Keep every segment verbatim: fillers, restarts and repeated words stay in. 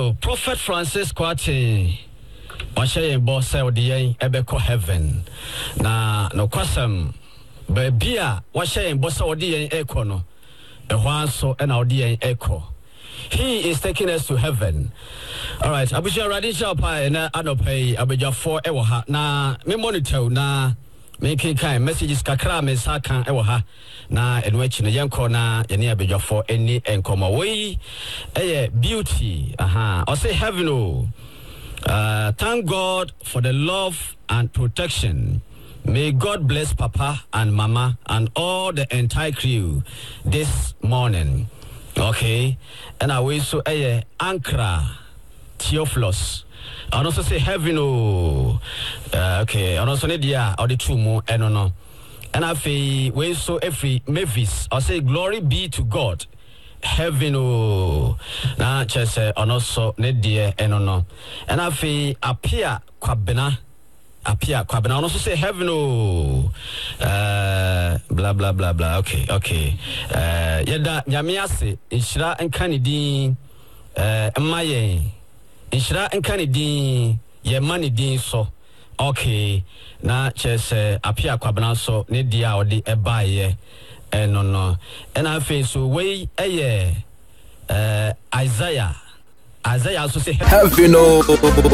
So Prophet Francis Kwati Washe boss odi ebeko heaven na no kwasam babia washe boss odi eko no ehwan so na odi eko. He is taking us to heaven. All right, abusha radisha pa na anopai abeja four ewo ha na me monitor na making kind messages kakra me saka ewo ha na enwechi na yenko na yene abeja four any enkomo we eh beauty aha I say heaven oh. Uh, thank God for the love and protection. May God bless Papa and Mama and all the entire crew this morning. Okay, and I will so a Ankara Theophilus. I also say heaven oh. Uh, okay, and also need ya or the two more and no. And I feel we so every Mavis. I say glory be to God. Heaven oh na chese ono so ne die eno no and afi apia kwabena apia kwabena ono so say heaven oh uh blah blah blah blah okay okay uh yeda nyame ase inshira enka ne din uh emaye inshira enka ne din ye mani din so okay na chese apia kwabena so ne dia odi ebaye Eh, no no and I feel so way eh uh Isaiah Isaiah also say heaven no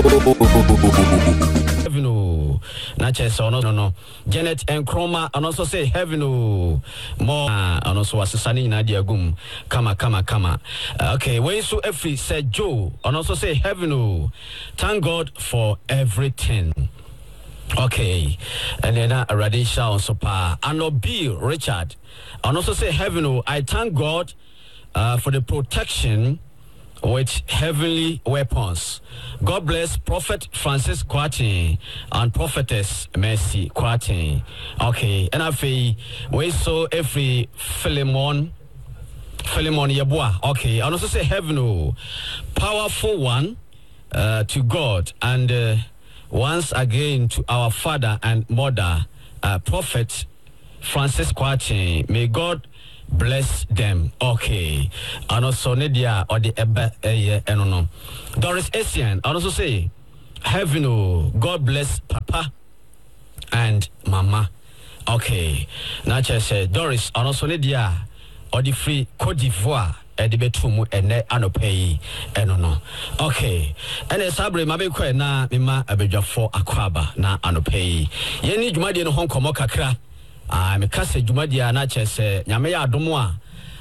heaven no na chese no no Janet and Chroma and also say heaven no more and also asani na dia gum kama kama kama uh, okay way so every said Joe and also say heaven no thank God for everything. Okay, and then uh, Radisha also pa Anobi Richard, and also say heaven. Oh, I thank God uh, for the protection with heavenly weapons. God bless Prophet Francis Kwati and Prophetess Mercy Kwati. Okay, and I feel we saw every Philemon Philemon Yabua. Okay, and also say heaven. Oh, powerful one uh, to God and. Uh, Once again to our father and mother, uh, Prophet Francis Kwati. May God bless them. Okay. And also Nadia or the Ebe eh no no. Doris Essien. I also say, heaven oh, God bless Papa and Mama. Okay. Now say Doris and also Nadia or the free Côte d'Ivoire. The betumu ene anopei eno no okay ene sabre mabe kwa na mema abedwafo akwaba na anopei yeni dwumade no honkomo kakra ah me kase dwumade na chese nyame ya adomo a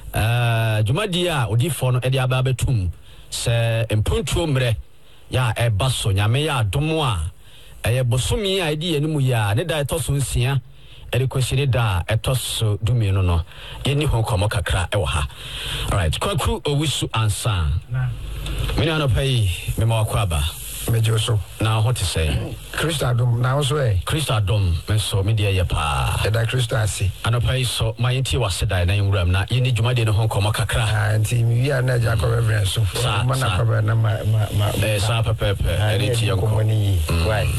eh dwumade a odifo no e de aba betum se empontuo mre ya eba so nyame ya adomo a eye bosumi a edi yenimu ya ne da etoso nsia eri kwesiri da etoso dumi no no yeni honkomo kakra e wo ha. All right, kwaku owusu ansa na me na no pay me ma kwaba me joso na what to say Krista dom na also eh Krista dom me so me dia ye pa e da Krista asi anopai so my nti waseda na nwuram na yeni dwumade no honkomo kakra ah nti mi wi na ja ko reverence so ma na ko na ma ma eh sa pepepe eri ti yanko why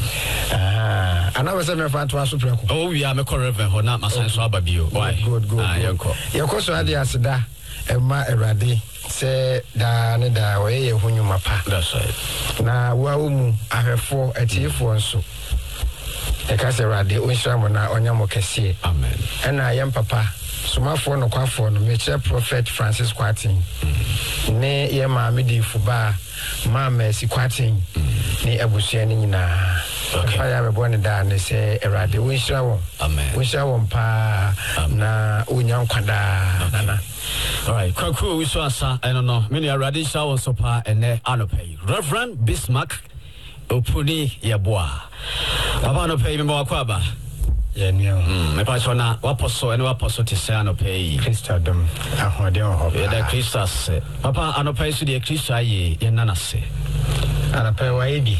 ah ana we se me fa to aso preko oh we are me ko reverend ho na masan so ababio why good good ah yanko yanko so ade aseda e ma erade se da ne da we ye hunyuma pa that's right na wa umu ahefo atiefo nso e ka se erade onhyamo na onyamo kese amen ena yem papa somafo no kwafo no me che Prophet Francis Kwati ne ye ma me di fuba ma Mercy Kwati ni abusua ni nyina okay pa ya me bone da ne se erade onhyira won amen onhyira won pa na onya nkwada nana. All right, kwaku we so asa I don't know many already show so pa ene anopay Reverend Bismarck opuni yeboa papa anopay me ma kwaba ye nio mm me pa so na waposo ene waposo te se anopay Christendom ahode ho ye da Christus papa anopay so de Christ aye ye nanase anopay wa edi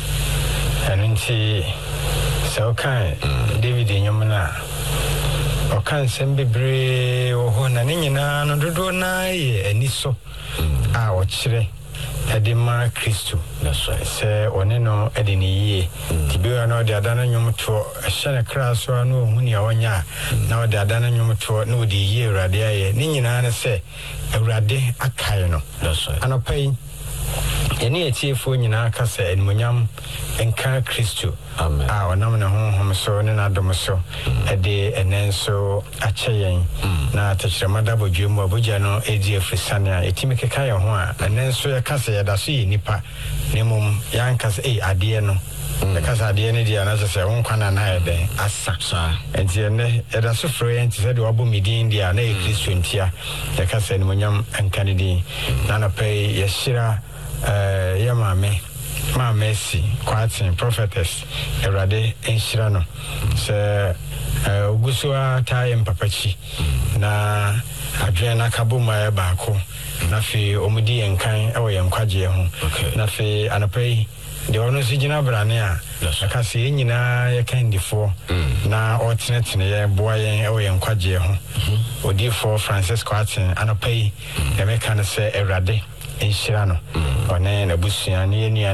anunti so kai David nyomna o kan sembebre o ho na nyina no dodo na ye aniso a o kire edema Kristo na so se one no edini ye tibia na o de adana nyomto ehye kraso no hu ne onya na o de adana nyomto na o de ye urade aye ni nyina na se urade akai no na so anopai Any a tearful in our cassa and Munyam and Car Christo. Amen. Our nominal home so and Adamoso a day and then so a chain. Now touch the Madabo Jumbo Bujano, A G F Frisania, a Timika Kaya, and then so a cassa da si nipa, Nemum Yankas A Adiano. The casa Adiana, and as I say, one can and hire there, as Sapsa, and the Eda Sufre and said, Wabu Midi India, nay Christian Tia, the Casa and Munyam and Kennedy, Nana Pay, Yeshira, Yamame. Ma Messi, Quatin, Prophetess, Erade, and Shirano. Sir Gusua Tai and Papachi. Na Adriana Kabuma Bako. Nafi Omudi and Kain, away and Quaji. Nafi Anapay, the honors Gina Brania. I can see in a candy for now alternate in a boy and away and Quaji. Odi for Francis Quatin, Anapay, the mechanic say Erade. In Shirano, or Nan, a Bussian,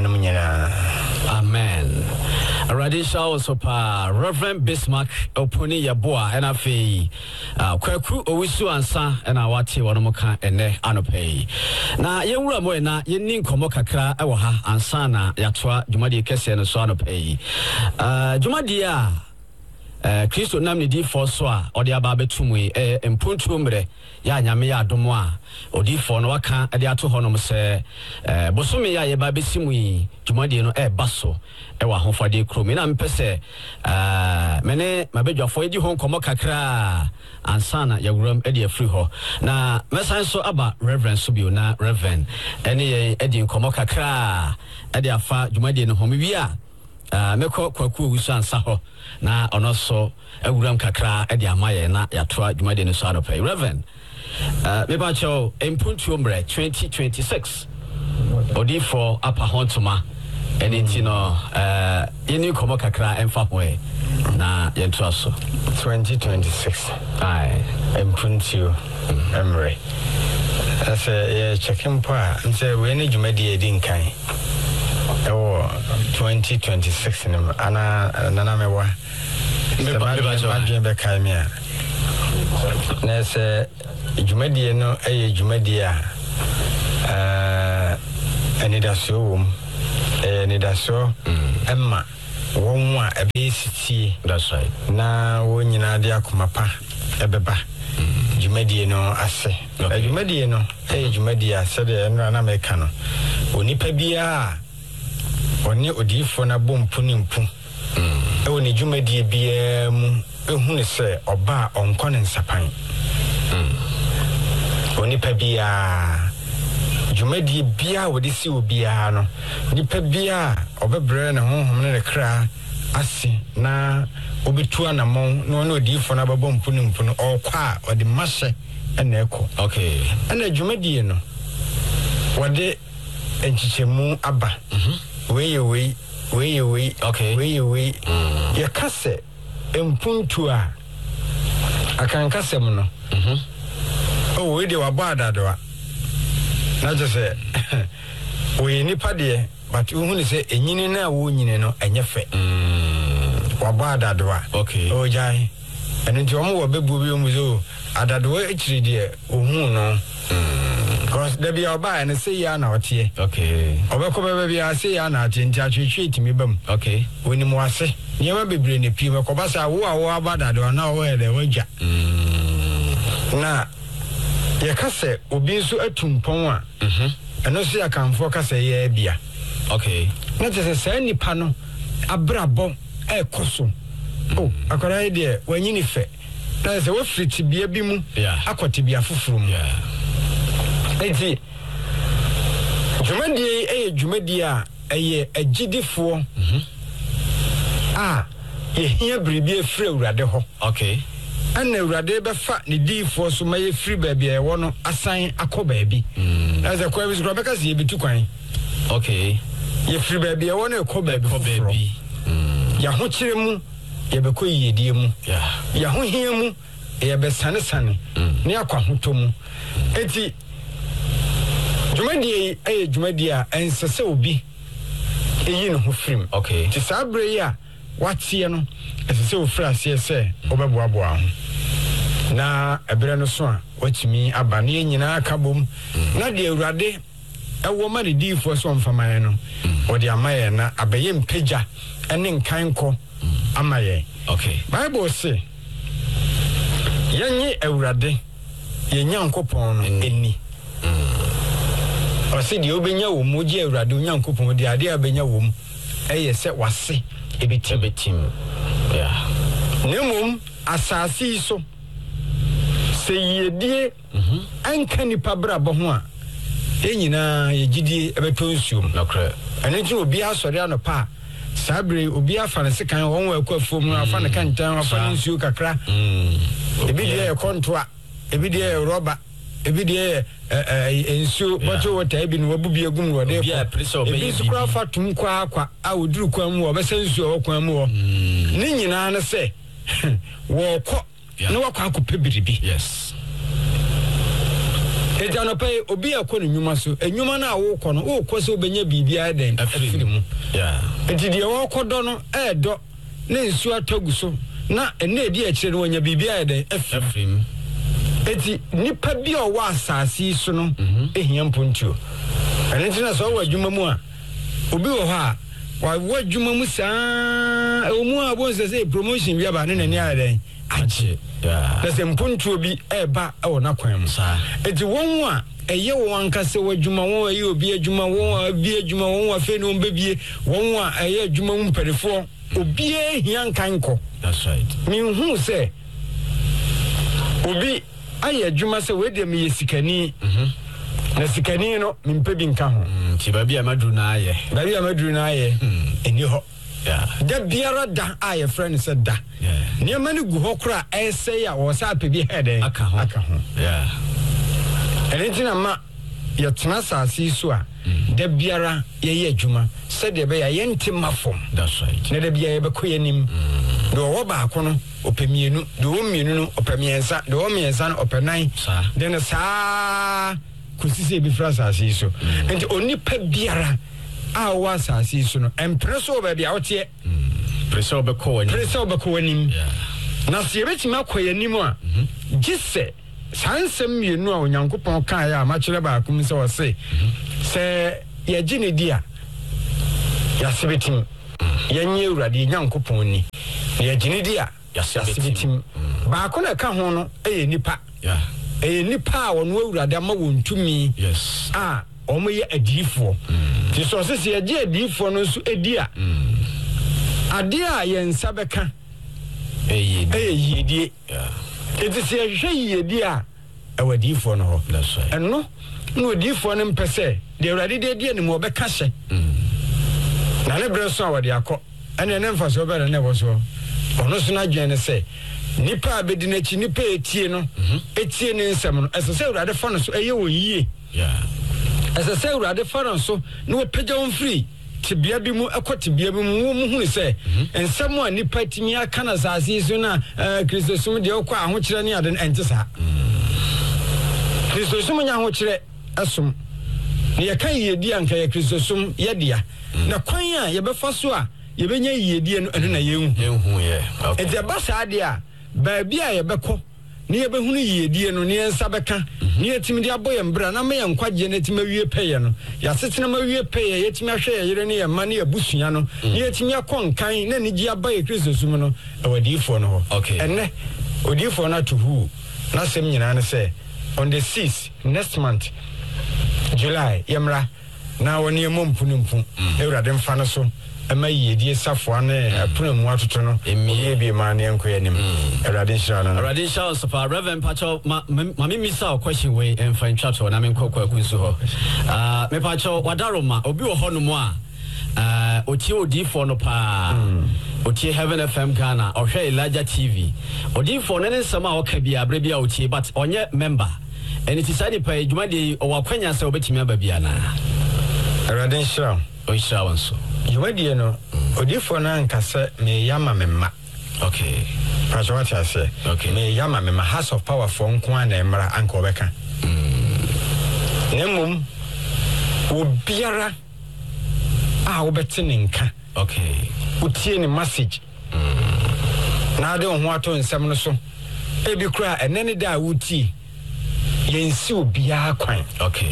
Amen. Radisha also pa Reverend Bismarck, Oponi Yaboa, and a fee, Kwaku, Owisu Ansa, and Awati, Wanamoka, and Ne Anopay. Na Yura Moena, Yenin Komokakra, Awaha, Ansana, Yatwa, Jumadi Kessi, and Sonopay. Jumadia. Uh, Christo namni di forswa odi ababe tumwe eh empuntumbre ya nyame ya domwa odi for no waka ade ato honom se eh bosome ya ye ba besimui dwumade no eh baso e wa hofade kromi na mpese ah mene mabedwafo edi hon komo kakra ansana ya wuram edi afri ho na mesan so aba reverend subio na reverend ene ye edi komo kakra edi afa dwumade no homi wi a Uh, meko kwaku wusan saho na ono so awuram kakra e de amaye na yatoa dwumade no so anopai reverend uh, me ba cho empuntu ombre twenty twenty-six odi for upper hontoma eni no uh yeni komo kakra emfa hoe na yentoa so twenty twenty-six ai empuntu emre ase ye checking pa nse we ni dwumade e din kan oh twenty twenty-six in ana nana mewa me ba be kai me na se dwumadie no eye dwumadie a eh anidaso wom eh anidaso emma won wa ebe sitie that's right na wo nyina de akomapa ebeba dwumadie no ase dwumadie no eye dwumadie ase de no na meka no onipa bia oni odifo na bompu ni mpu mm e woni dwumadie bia mu ehunu se oba onkone nsapan mm onipa bia dwumadie bia wodi si obia no nipa bia obebre ne honhom ne kra ase na obetu anamon no no odifo na babompu ni mpu no okwa odi mashe ene eko okay ana dwumadie no wode enchichemu aba mhm Way away, way away, okay. Way away. Mm. Ya kase empuntu a akanka sem no. Mhm. Oh, we de wabada do a. Na je se we nipa de but hu ni se enyini na wo nyini no enye fe. Mm. Wabada do a. Okay. Oh jai. Enu nti omo wo bebu bi omu zo adado echiri de ohun no. Mm. Because there be a buy and say ya na otie. Okay. Obeko bebe bia say ya na ati nti atwetwe timi bam. Okay. Woni mo ase. Niema bebre ne pie me ko ba sa wo a wo abada do na wo ele wagya. Mm. Na ye ka se obi nso atumpon a. Mhm. Eno so ya kanfo ka se ye bia. Okay. Na je se sa nipa no abrabo e koso. Oh, akora ide wanyini fe. Na se wo friti bia bi mu. Akoti bia fufuru mu. Yeah. Eti dwumadie eye dwumadie a eye agidifo mhm ah ye hia bribi efre urade ho okay ana urade be fa ne difo so ma ye free baabi e wo no asan akoba abi mm as a kwa bi so be ka se ye bitu kwan okay ye free baabi e wo no akoba abi akoba mm ya ho kire mu ye be ko yedie mu yeah ya ho hia mu ye be sane sane ne akwa hoto mu eti dwumadie eye dwumadie a ensese obi eyi no ho film okay ti sabre ya watie no ensese ofra ase se obeboaboa ho na ebere no so a watimi aba ne nyina aka bom na de awurade ɛwɔ ma ne diifoɔ so mfamae no ɔde ama yɛ na abɛyɛ mpagya ɛne nkanko ama yɛ okay Bible say yɛnye awurade yɛ Nyankopɔn no eni ɔse deɛ obenya wɔ mu gye awurade Nyankopɔn de ade abenya wɔ mu ɛyɛ sɛ wase ebitim betim yeah nemum asase so sɛ yedie anka nipa brabɔ ho a enyina yegidie ɛbɛtɔ nsuom nakra ɛne nti obi asɔre anopa sabre obi afa ne sekan wɔn wɔ akɔ afuom no afa ne kantan afa ne nsuo kakra ebi deɛ yɛ kontoa ebi deɛ yɛ rɔba ebi deɛ yɛ nsuo bottle water ebi no wabu bi agum wɔ de ebi so kora fa tum kwa akwa a oduru kwa mu wɔ bɛsɛ nsuo wɔ kwa mu wɔ ne nyinaa ne sɛ wɔkɔ ne wakɔ akɔpɛ biribi yes Ejanope obi akɔ ne nnwuma so enwuma na awokɔ no wokɔ so obenya bibia den afiri mu yeah enti de wɔkɔ dɔ no ɛdɔ ne nsu atagu so na ene edi akire no wonya bibia den afiri mu enti nipa bi ɔwɔ asase so no ehia mpontuo ɛne nti na so wɔ adwuma mu a obi wɔ hɔ a wɔ adwuma mu saa ɛwɔ mu a bon sɛ promotion bi aba ne nani ayɛ den agye yeah there's a mpuntu obi eba e wona kwan mu sa eti won a eye won ankase wadwuma won aye obi adwuma won abi adwuma won afi no mbebie won a eye adwuma mu mperefo obi ehia nkanko that's right mi hu se obi aye adwuma se we de me yesikani mhm na sikani no mi mpebi nka ho ti ba bia maduru na aye ba bia maduru na aye eni ho yeah da biara da aye friend said da yeah ne mani gu ho kra ɛsɛ ya wo sa pebi head aka ho aka ho yeah ɛnti ma yɛ tena asase so a da biara yɛ yɛ adwuma sɛ de be ya yɛnte mafom that's right ne da biara yɛ bɛkɔ yanim de wo ba ko no opemienu de wo mienu no opemiensa de wo miensa no openan de ne saa kusisi bi fra asase so enti onipa biara a wo asase so no empreso ba bia wote preso obekɔ wani preso obekɔ wani na se yɛbɛtimi akɔ yanim a gise sansem mienu a Onyankopɔn kan ya ma kyerɛ ba akum sɛ wɔse sɛ yɛgye ne di a yɛasebetim yɛnyɛ Awurade Nyankopɔn ni yɛgye ne di a yɛasebetim ba ko na ka ho no ɛyɛ nipa yeah ɛyɛ nipa a wɔno Awurade ama wɔn tumi yes a ɔmo yɛ adiifoɔ ti so sɛ yɛgye adiifoɔ no nso edi a ade a yɛnsa bɛka ɛyɛ ɛyɛ yedie yeah enti sɛ yɛhwɛ yedie a ɛwɔ adiifoɔ no hɔ that's right ɛno no adiifoɔ no mpɛ sɛ de Awurade de die ne mu ɔbɛka hyɛ na ne brɛ so a wɔde akɔ ɛne ne mfa so ɔbɛda ne wɔ so ɔno so na dwen ne sɛ nipa a bɛdi n'akyi nipa etie no etie ne nsɛm no ɛsɛ sɛ Awurade fa no so ɛyɛ wɔ yie yeah ɛsɛ sɛ Awurade fa no so na wɔpagya wɔn firi tibia bi mu ekɔ tibia bi mu wo mu hu sɛ ensɛm a nipa timi aka na asase so na Kristosum de okɔ ahokyerɛ ne ade ente saa Kristosum nya ahokyerɛ asom ne yɛka yedi anka yɛ Kristosum yɛdia na kwan a yɛbɛfa so a yɛbɛnya yedi no ɛno na yɛhu yɛhu yɛ ente ba saa de a baabi a yɛbɛkɔ ne yɛbɛhunu yedie no ne yɛnsa bɛka ne yɛtimi de abɔ yɛn bra na me yɛn kwagye ne timi awie pɛyɛ no yɛasetena ma awie pɛyɛ yɛtimi ahwɛ yɛ yere ne yɛ ma ne yɛbusua no ne yɛtimi akɔ nkan na ne gye aba yɛ Kristosum no ɛwɔdiifoɔ no hɔ okay ɛnɛ odiifoɔ no ato hu na sɛm nyinaa ne sɛ on the sixth next month July yɛmra na wɔne yɛmmɔ mpunumpu Awurade mfa no so ama yedie safoa ne apuna mu atoto no emi bi ma ne enko yanim Awurade hyira no Awurade hyira so pa Reverend Pacho ma me misa question we emfa ntwato na me nkokɔ akunsu hɔ ah me Pacho wadaroma obi wɔ hɔ no mu a ah otie odifo no pa otie Heaven F M Ghana ɔhwɛ Elijah T V odifo no ne nsɛm a ɔka bia abre bia otie but ɔnyɛ member ɛne ti sadi pa dwuma de ɔwakwanya sɛ obetimi aba bia na Awurade hyira o hyira wɔn so Yuwadie no odifo na nkasa me yama me ma okay Pacho what I say okay me yama me ma House of Power for nko ana emra anka obeka nemum obiara a wobɛte ne nka okay utie ne message na de ho ato nsɛm no so ebi kura ɛnɛ ne da wuti yensi obiara kwan okay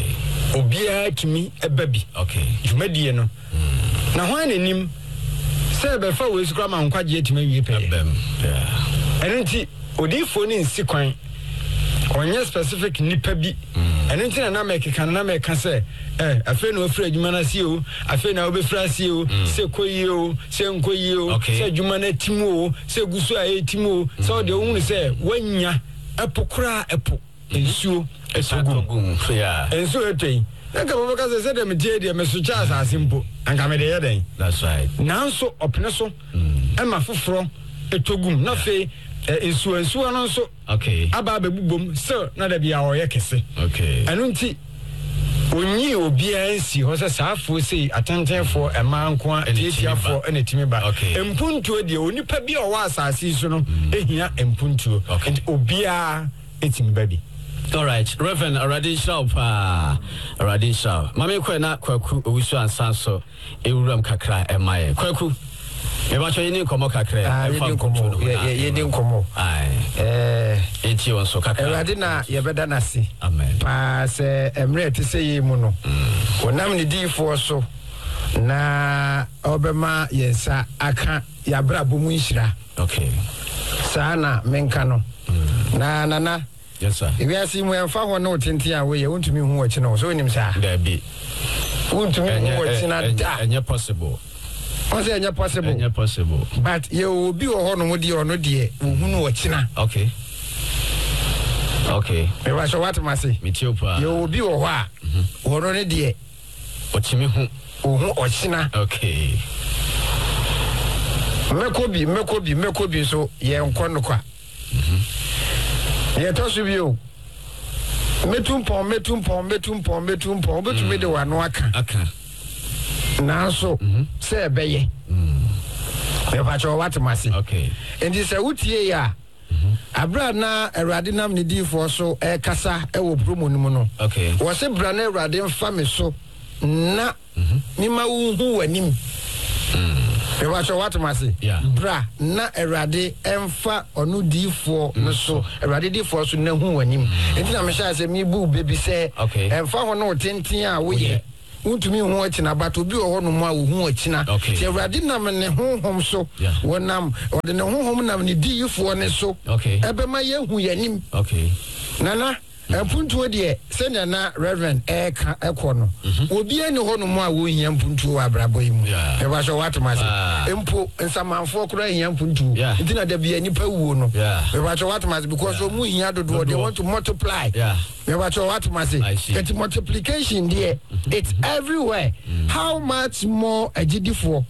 obia tumi ebabi okay dwumadie no na ho anenim se be fa we sukra ma nkwaje tumi wie pe bem yeah enenti odifo ni nsi kwan onye specific nipa bi enenti na na make kan na make se eh afi na ofra adwuma na si o afi na obefra si o se koyi o se nkoyi o se adwuma na timu o se gusu a etimu o so de ohunu se wanya epokura epo ensuo esogum yeah ensuo etwen nka baba ka se se de metie de mesucha asase mpo anka me de yeden that's right nanso opene so e ma foforo etogum na fe ensuo ensuo no so okay aba bebubom so na da bia o ye kese okay anu nti onyi obi ansi ho se saafo sei atentenfo ema nko atiatiafo ena timi ba empuntuo de onipa bi o wa asase so no ehia empuntuo nti obi a etimi ba bi. All right, Reverend Radin Shop, uh, Radin Shop. Mami kwena kwaku owisu ansanso ewuram kakra emaye. Kwaku. Me ba cho yini komo kakra. Ah, yini komo. Ye yini komo. Ai. Eh, enti won so kakra. Radin na ye beda na si. Amen. Pa se emre ti se yi mu no. Wonam ni difo so na obema yensa aka ya bra bomu nhira. Okay. Sana menka no. Na na na yes sir. If you see me and fa no tenti a we want to me hu wachi no so nim sa. There be. Want to me hu wachi na da. Enya possible. O say enya possible. Enya possible. But ye obi wo ho no mo de ono de hu no wachi na. Okay. Okay. Me wa so what ma say. Me tiopa. Ye obi wo ho a. Wo no ne de. Ochimi hu. Hu wachi na. Okay. Mekobi mekobi mekobi so ye nkɔ no kwa. Mhm. Ye to so bi o. Metum pon metum pon metum pon metum pon betumi de wa no aka. Aka. Na so se ebeye. Mm. Me pa cho what masi. Okay. And this utie ya. Abra na Awurade nam ne difo so e kasa e wo promo no no. Okay. Wo se bra na Awurade mfa me so na ni ma wu hu wanim. Mm. Me wa cho what masi. Yeah. Bra na Awurade emfa onu difo no so Awurade difo so na hu wanim. Enti na me sha se mi bu baby se emfa ho no tenten a wo ye. Untumi hu achina bato bi wo no mu a wo hu achina ti Awurade nam ne honhom so wonam ode ne honhom nam ne diyifo ne so ebe ma ye hu yanim okay nana empuntuo de se na Reverend e ka ekọ no obi ani ho no mu a wo hia mpuntuo abrabo yi mu e ba so what ma se empo nsamanfo kura hia mpuntuo nti na da bia nipa wuo no e ba so what ma se because o mu hia dodo they want to multiply e ba so what ma se it multiplication there it's everywhere how much more agidifo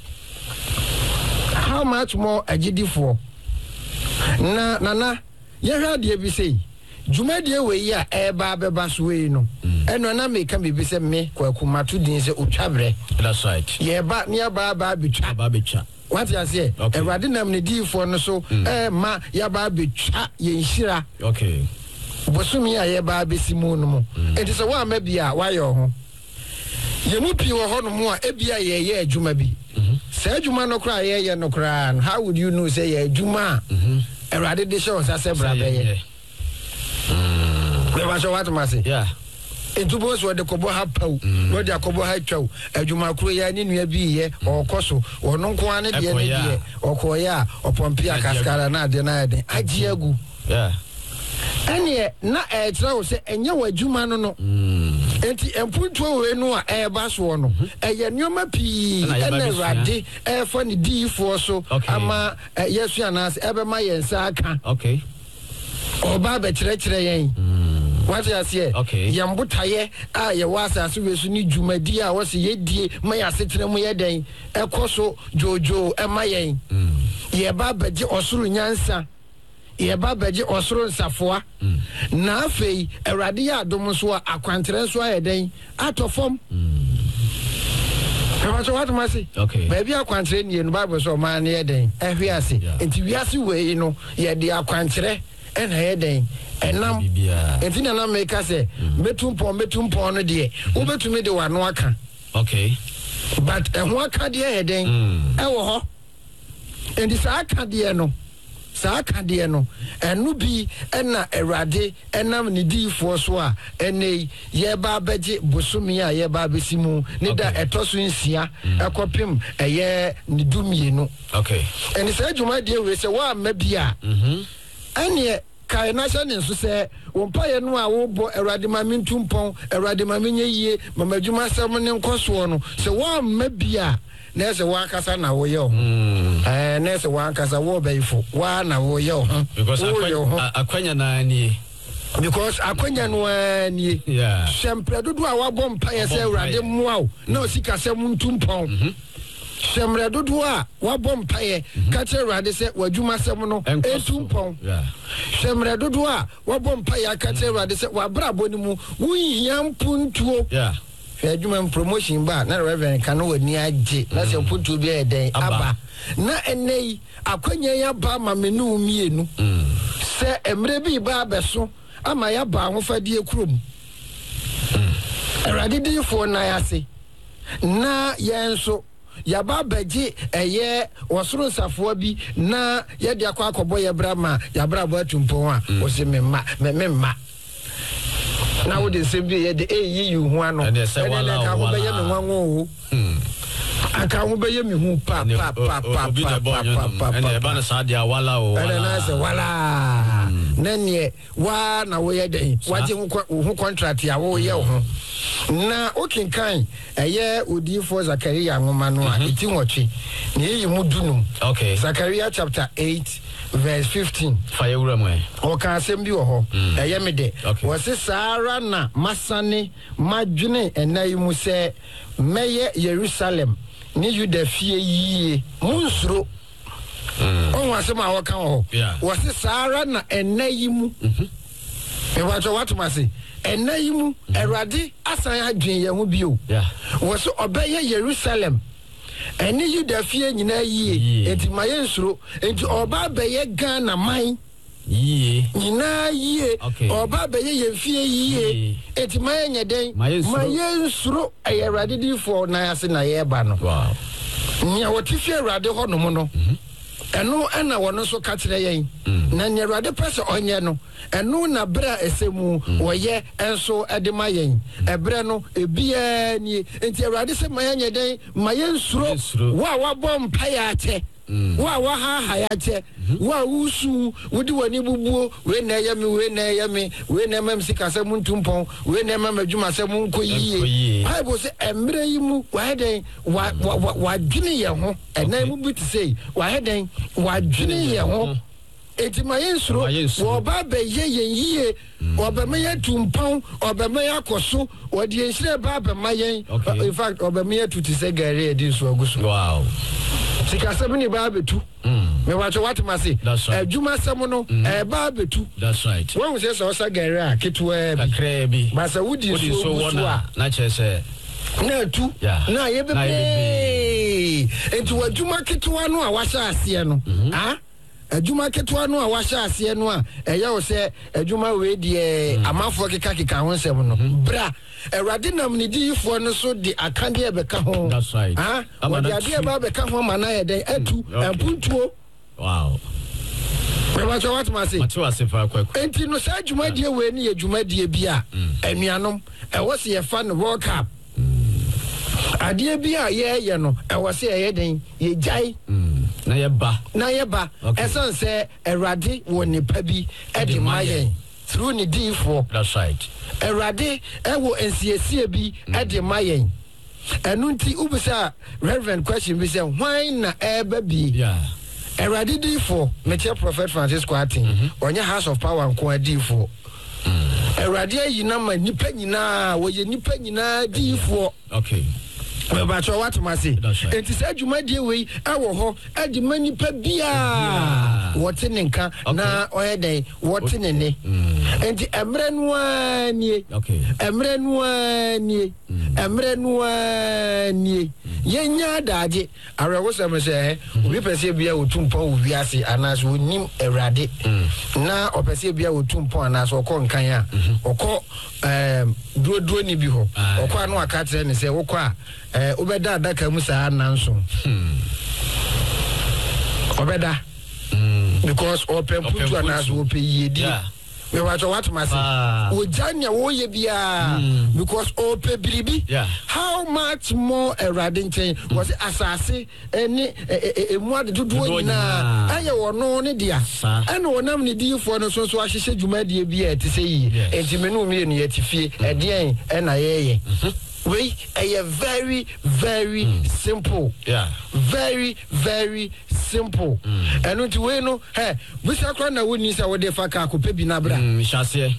how much more agidifo na na na ye hwa de bi sei Jumadi we ya eba beba suwe no eno na me ka me se me kwaku matu din se otwabre that's right ye ba ne ba ba betwa ba betwa what you say Awurade nam ne difo no so eh ma ya ba betwa ye nhira okay bosumi ya ye ba besimu no mo enti se wa ma bia wa ye ho ye mu pi wo ho no mo a ebia ye ye adwuma bi se adwuma no kra ye ye no kra how would you know say ye adwuma Awurade de show sa se bra be ye we so what masi yeah entubo so de kobo ha pau no de kobo ha twa adwuma kuro ya ni nua bi ye okoso ono nko ane de ne de okoya opompia kaskara na de na de agi agu yeah ene na e tra wo se enye wa adwuma no no enti empuntuo we no a e ba so no eye nyoma pi ene Awurade e fa ne difo so ama yesu anas ebe ma yensa aka okay oba be kire kire yen what you say yambutaye a ye wasa so we so ni dwumadi a wo se ye die ma ya setere mu ye den ekoso jojo e ma yen ye ba beje osoro nyansa ye ba beje osoro nsafoa na afei Awurade ya adom so akwantere so aye den atofom Kabacho what masi okay baby akwantere ni no Bible so ma na ye den ehwe ase enti wiase we no ye de akwantere en heden enam entina na make say metum pon metum pon no de wo betumi de wano aka okay but ehwo aka de heden e wo ho endi sa aka de no saa kade no enu bi na Awurade enam ne diifo so a ene ye ba beje bosumi a ye ba besimu ne da etoso nsia ekopem eye ne dumienu okay eni saa dwuma de we se wa ma bia mhm ene kai na hye ne nso se wo paye no a wo bo Awurade ma mentumpon Awurade ma menye yie mama dwuma sem ne nkoso no se wa ma bia na se wa kasa na wo ye ho eh na se wa kasa wo bayifo wa na wo ye ho because akwanya na ni because akwanya no ani yeah shempre dodo a wa bom paye se Awurade moa na osika se muntumpon shemre dodo a wa bom paye ka che Awurade se wadwuma sem no etumpon yeah shemre dodo a wa bom paye ka che Awurade se wa brabo ni mu wuhia mpuntuo yeah adwuma promotion ba na reverend kan wani age na se mpuntuo bi e den aba na enei akwanya ya ba ma menu mienu se emre bi ba beso ama ya ba ahofadie kurom Awurade difo na ya se na yenso ya ba baji eye wosoro nsafo bi na ye de akwa akobo ye brama ya brabo atumpon a o se memma memma na wo de sembi ye de eyi yu ho ano ene ka ho be ye me nwanwo o aka ho be ye me hu pa pa pa pa pa pa ene e ba na sa dia wala o wala ene na se wala nene wa na wo ye de waje ho contract ya wo ye ho na okinkan eye odifo Zakaria ngoma no a eti nwotwe na yi mu dunum okay Zakaria chapter eight verse fifteen fire uramwe o ka asem bi wo ho eye me de wo se sara na masane madwene enai mu se meye Jerusalem ni Juda fie yie munsuro on wasema wo kan ho wo se sara na enai mu e wa jo what must enai mu Awurade asan adwen ye ho bio wo se obeye Jerusalem eni Juda fie nyina yie enti maye nsuro enti oba beye Ghana man yie nyina yie oba beye ye fie yie enti maye nyeden maye nsuro eye Awurade difo na ase na ye ba no wow nya wotifie Awurade ho no mo no eno ana wono so ka kire yen na nya Awurade pese onye no eno na bra esemu woye enso ede mayen ebre no ebia ni enti Awurade se mayen yeden mayen nsuro wa wa bom paya ache wa wa ha ha ya che wa wusu wudi wani bubuo we na yemi we na yemi we na mam sika se muntumpon we na mam adwuma se munkoyie bible se emre yi mu wa heden wa wa dwene ye ho enai mu bi to say wa heden wa dwene ye ho eti mayen suro wo ba be ye yen yie obemeye tumpon obemeye akoso odi enhire ba be mayen in fact obemeye tuti se gare edi so agusu wow sika sebuni ba betu me wacho what must say adwuma sem no e ba betu that's right when we say so sa gare a ketwa bi kakra bi ba sa wudi so wona na chese na tu na ye bebe enti wadwuma ketwa no a wahya ase no ah adwuma ketwa no a wahya ase no a eye wo se adwuma we die amafo keka keka ho nsem no bra Awurade nam ne difo no so di akande e beka ho that's right ah wadi ade e ba beka ho mana ye den atu ampuntuo wow me ba cho what must say atu asefa kwaku enti no sa adwuma die we ne adwuma die bia anuanom e wo se ye fa no World Cup ade bia ye ye no e wo se ye den ye jai na ye ba na ye ba esan se Awurade wo nipa bi e di mayen through ni difo that's right Awurade e wo ensiesie bi e di mayen enu nti ubisa reverend question bi say why na e ba bi yeah Awurade difo meche prophet Francis Kwatin onye house of power nko difo Awurade ayi na ma nipa nyina wo ye nipa nyina difo okay but what must say it is adwuma die we awo ho adi manipa bia wote nenka na oyeden wote nene enti emre no ani okay emre no ani emre no ani yenya daje arewo sem se obi pese bia otumpo owiase anaso onim Awurade na opese bia otumpo anaso okọ nkan a okọ em duoduo ni bi ho okọ anu aka tere ne se wokọ a eh obeda adaka mu saa nanso hmm obeda because open put and as open yedi me watch what must o janya wo ye bia because open biribi how much more erading chain was asase eni emu ade dodo nyina aye wono ne dia ene wonam ne difo no so so ahyehye dwumadie bia te sey yi enti me no me ne yatifie ede en na yeye we a very very mm. simple yeah very very simple mm. and unto we no hey we say kwa na woni say we dey fa ka ko pe bi na bra mm shase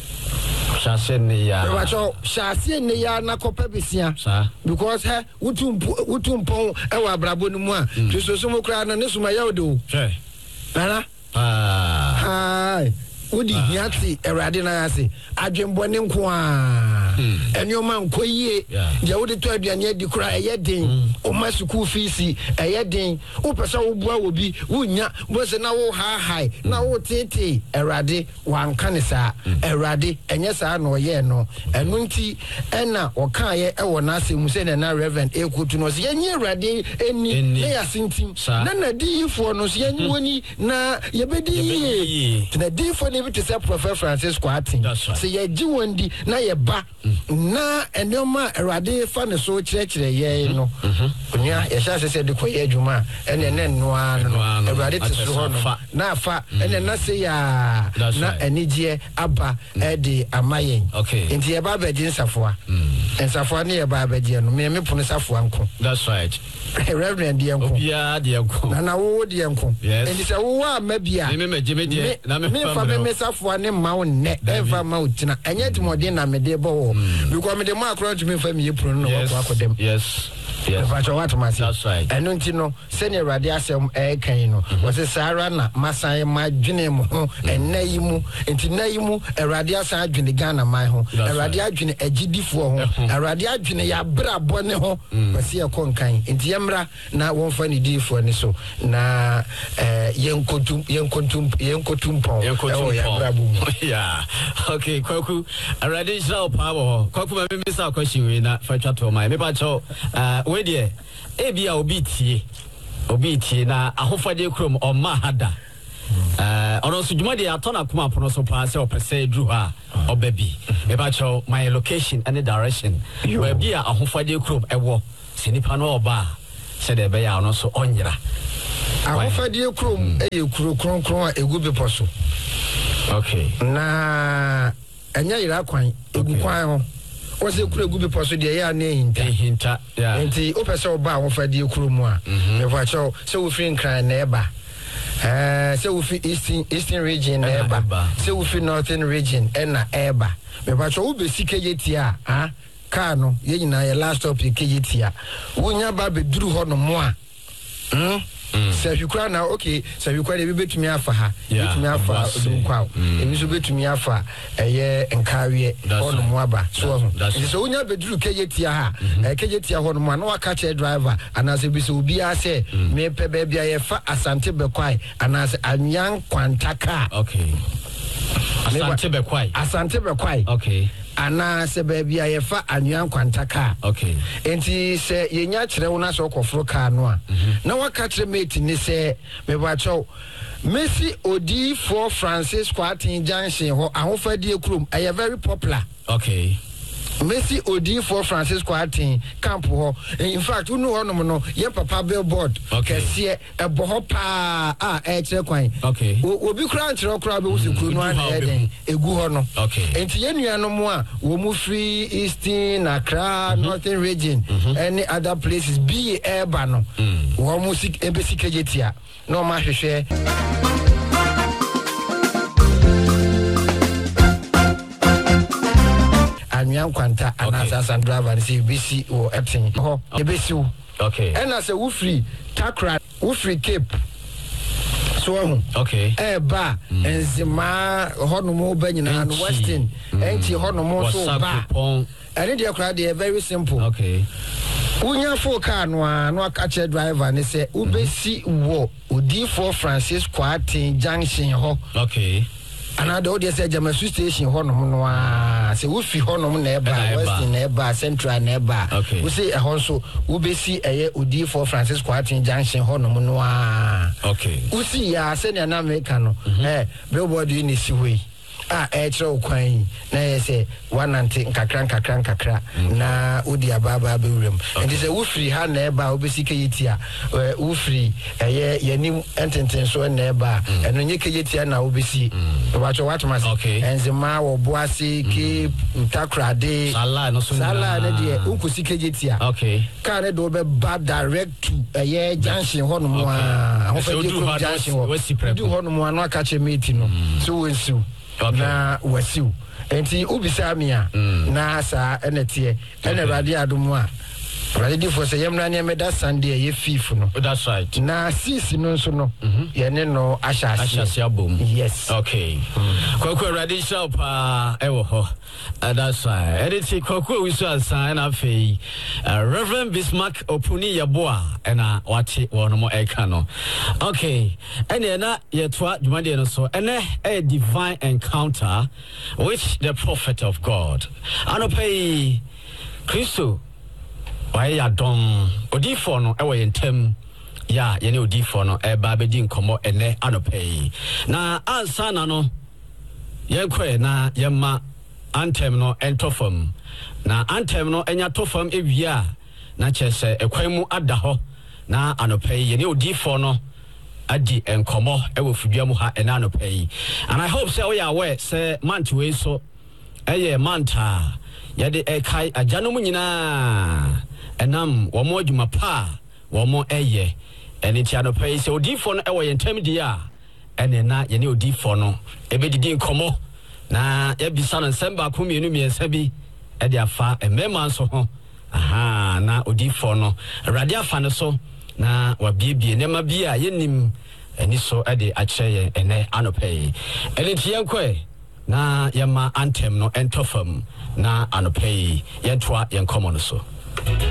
shase ne ya we wacho shase ne ya na ko pe bi sia because hey wutum wutum pon e wa brabo no mu a so so mo kra na ne suma ya odo hey nana ah hi odi hiati erade na ase adwembo ne nko a enioma nko yie je wodi to aduane adi kura eyeden o ma school fees eyeden o pesa wo bua wo bi wunya bo se na wo ha high na wo tete erade wanka ne sa erade enye sa na oye no enu nti ena o kan ye e wo na asemu se na reverend ekotu no se yenye erade eni na ya sintim na na di ifo no se yenye woni na ye bedi yie na di ifo ne to say Prophet Francis Kwatin say ye gi wondi na ye ba na enoma erade fa ne so kirekire ye no onya ye sha se de koye adwuma ene ne noa no erade te so ho no na fa ene na se ya na enigye aba e de amayen enti ye ba ba di nsafoa nsafoa ne ye ba ba di no me me pono safoa nko that's right reverend di nko obia di nko na na wo di nko enti se wo wa mabia me me me me na me fa me safoa ne mawo ne eva mawo tina enye timode na me de bo because me de ma akro to me fa me yepro no ko akodem yes yes facho what must that's right enu nti no sene erade asem e kan no wo se sara na masan ma dwene mu ho enayi mu enti nayi mu erade asan adwene Ghana man ho erade adwene agidifo ho erade adwene ya bra bone ho wo se yakon kan enti yemra na won fa ni difo ni so na eh yenkotum yenkotum yenkotum pon yenkotum ya bra bu yeah okay kwaku erade israel power kwaku ma me sa question we na fa twa to mai me pa cho uh we de e bia obi tie obi tie na ahofade krom o ma hada eh ono so dwuma de atona kuma pono so pa se opese dru ha obabi me ba cho my location and direction we bia ahofade krom ewo se nipa no oba se de be ya ono so onyira ahofade krom eye kuro kron kron a egu be poso okay na enya yira kwan egu kwan ho o se kuro egu be poso de ya na hinta hinta yeah enti o pese oba ahofade krom a me ba cho se wo free nkran na eba eh se wo fi eastern eastern region na eba se wo fi northern region na eba me ba cho wo be sikejeti a ha car no ye nyina ye last stop ikejeti a wo nya ba be duru ho no mo a hm se hwikura na okay se hwikura de betumi afa ha betumi afa odukwa ebi so betumi afa eye nkawie ho no mo aba so ho so wo nya be duru kejeti a ha kejeti a ho no mo na waka che driver anase bi so obi a se me pe ba bia ye fa asante bekwai anase anyan kwantaka okay asante bekwai asante bekwai okay ana se baby ayefa anwan kwantaka okay enti se yenya kire wona so koforo ka no a na waka kire mate ni se me ba cho Messi Odi for Francis Kwatin Junction ho ahofadie krom aye very popular okay Messi Odi for Francis Kwatin camp ho in fact unu ho no no ye papa billboard kese e bo ho pa a e kire kwan okay obi kra kire kra be wo se kru no ana eden egu ho no okay enti ye nuano mo a wo mu free eastern Accra northern region any other places be eba no wo mu sik ebesi kejetia no ma hwehwe anyan kwanta anasa san driver say bc o epsin ho e bc okay and as a wo free Takra wo free Cape so okay eh ba enzima ho no mo ba nyina no western enti ho no mo so ba and the crowd they very simple okay unya fo car no no aka driver ne say ubesi wo Odi for Francis Kwatin Junction ho okay ana do dey say Jamasu station honom no a say wo fi honom na eba western na eba central na eba wo say e hon so wo be si eye odi for Francis Kwatin junction honom no a okay wo si ya say na America no eh billboard ni si we ah eh tro kwan na say one anti nkakra nkakra nkakra na odi ababa bewrem and say wo free ha na eba wo be si keyetia wo free eye yanim ententen so na eba eno nye keyetia na wo be si wacho what must enzima wo boase ke mtakrade sala no so sala na de unkusi keyetia okay ka ne do be ba direct to eye junction hono mo a ho fa di ko junction wo do hono mo no aka che meeting no so wensu na wasiu enti ubisa mia na sa enete ene rade adomu a rade for say yemra ne meda Sunday ye fifth no that's right na six no so no ye ne no ashasi ashasi abom yes okay kwakwa rade shop ah ewo ho that's right editi kwakwa we so asan na fe Reverend Bismarck Opuni Yaboa ena wati wono mo eka no okay ene na yetwa dwumade no so ene a divine encounter with the prophet of God anopay Christo why ya dom odifo no ewo yentem ya ye ne odifo no e ba bedi nkomo ene anopay na ansa na no yenkwe na yemma anthem no entofam na anthem no enya tofam ewia na chese ekwan mu adaho na anopay ye ne odifo no adi enkomo ewo fudua mu ha ene anopay and I hope say we are aware say month we so eye manta ye de ekai agano mu nyina enam womo adwuma pa womo eye eni ti anopay say odifo no ewo yentem dia ene na ye ne odifo no ebedidi nkomo na yebisa no nsemba ko mienu miensa bi e de afa emema nso ho aha na odifo no awrade afa no so na wabiebie nema bi a yenim eni so e de akyereye ene anopay eni ti yenkwe na yema anthem no entofam na anopay yentoa yenkomo no so